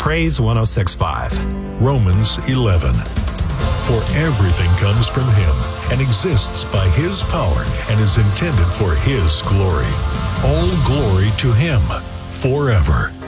Praise 106.5. Romans 11. For everything comes from Him and exists by His power and is intended for His glory. All glory to Him forever.